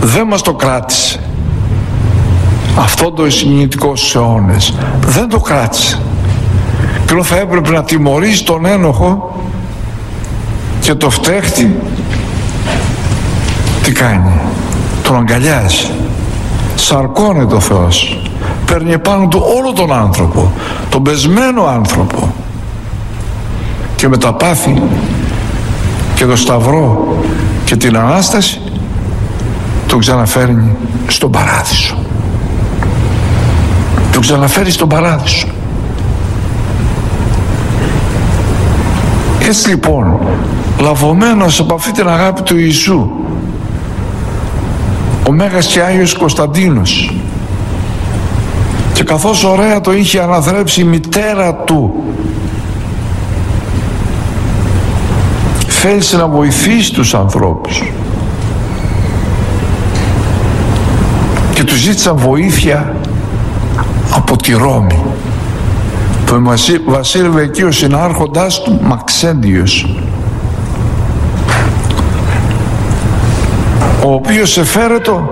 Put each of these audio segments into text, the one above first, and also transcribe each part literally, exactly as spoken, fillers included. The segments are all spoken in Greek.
δεν μας το κράτησε. Αυτό το συγκινητικό στους αιώνες δεν το κράτησε. Και ενώ θα έπρεπε να τιμωρήσει τον ένοχο και το φταίχτη, τι κάνει? Τον αγκαλιάζει, σαρκώνεται ο Θεός, παίρνει επάνω του όλο τον άνθρωπο, τον πεσμένο άνθρωπο, και με τα πάθη και το σταυρό και την Ανάσταση τον ξαναφέρνει στον παράδεισο. Τον ξαναφέρει στον παράδεισο. Έτσι λοιπόν, λαβωμένος από αυτή την αγάπη του Ιησού, ο Μέγας και Άγιος Κωνσταντίνος, και καθώς ωραία το είχε αναθρέψει η μητέρα του, θέλησε να βοηθήσει τους ανθρώπους και του ζήτησαν βοήθεια από τη Ρώμη. Το βασίλευε εκεί ο συνάρχοντάς του Μαξέντιος, ο οποίος εφέρετο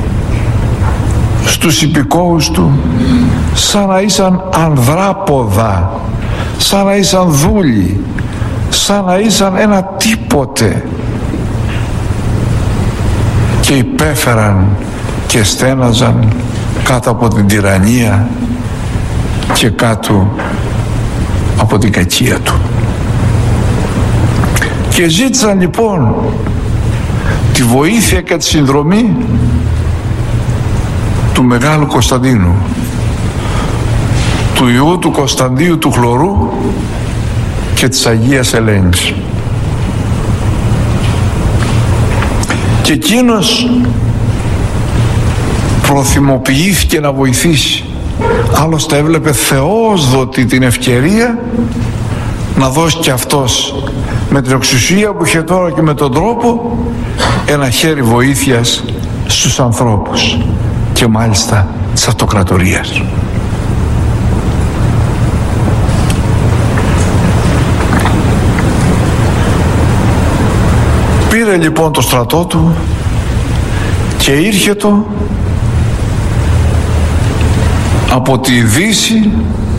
στους υπηκόους του σαν να ήσαν ανδράποδα, σαν να ήσαν δούλοι, σαν να ήσαν ένα τίποτε, και υπέφεραν και στέναζαν κάτω από την τυραννία και κάτω από την κακία του. Και ζήτησαν λοιπόν τη βοήθεια και τη συνδρομή του Μεγάλου Κωνσταντίνου, του Ιού του Κωνσταντίου του Χλωρού και της Αγίας Ελένης. Και εκείνος προθυμοποιήθηκε να βοηθήσει. Άλλωστε έβλεπε θεόσδοτη την ευκαιρία να δώσει και αυτός με την εξουσία που είχε τώρα και με τον τρόπο ένα χέρι βοήθειας στους ανθρώπους, και μάλιστα της αυτοκρατορίας. Πήρε λοιπόν το στρατό του και ήρχε το από τη Δύση,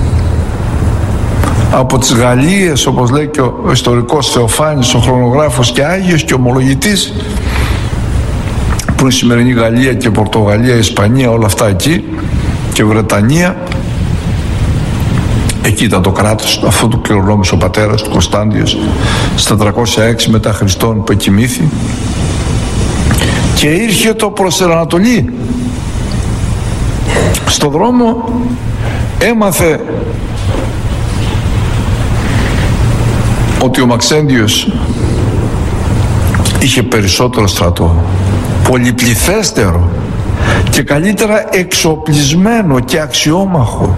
από τις Γαλλίες, όπως λέει και ο ιστορικός Θεοφάνης, ο χρονογράφος και Άγιος και ομολογητής, που είναι η σημερινή Γαλλία και Πορτογαλία, Ισπανία, όλα αυτά εκεί, και Βρετανία. Εκεί ήταν το κράτος, αυτό του κληρονόμησε ο πατέρας του Κωνσταντιος στα τριακόσια έξι μετά Χριστόν που εκοιμήθη, και ήρχε το προς την Ανατολή. Στο δρόμο έμαθε ότι ο Μαξέντιος είχε περισσότερο στρατό, πολυπληθέστερο και καλύτερα εξοπλισμένο και αξιόμαχο.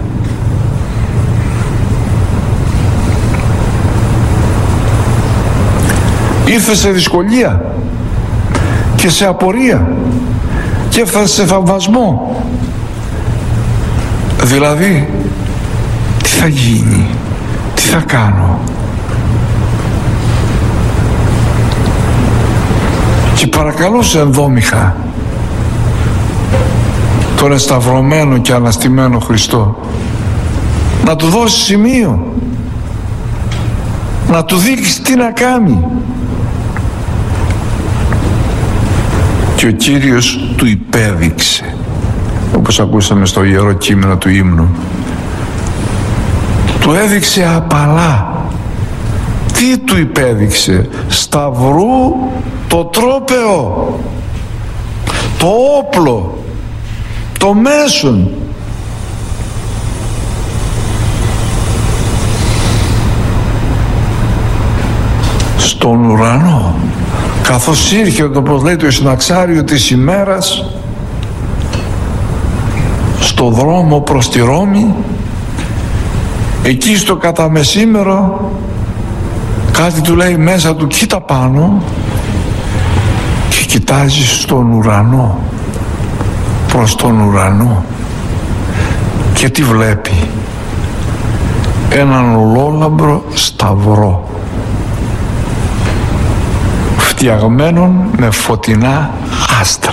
Ήρθε σε δυσκολία και σε απορία και έφτασε σε θαυμασμό. Δηλαδή, τι θα γίνει, τι θα κάνω? Και παρακαλούσε ενδόμηχα τον εσταυρωμένο και αναστημένο Χριστό να του δώσει σημείο, να του δείξει τι να κάνει. Και ο Κύριος του υπέδειξε, όπως ακούσαμε στο Ιερό Κείμενο του ύμνου. Του έδειξε απαλά. Τι του υπέδειξε? Σταυρού το τρόπαιο, το όπλο, το μέσον. Στον ουρανό, καθώς ήρθε, όπως λέει το συναξάριο της ημέρας, στο δρόμο προς τη Ρώμη, εκεί στο καταμεσήμερο, κάτι του λέει μέσα του, κοίτα πάνω, και κοιτάζει στον ουρανό, προς τον ουρανό, και τι βλέπει? Έναν ολόλαμπρο σταυρό, φτιαγμένον με φωτεινά άστρα.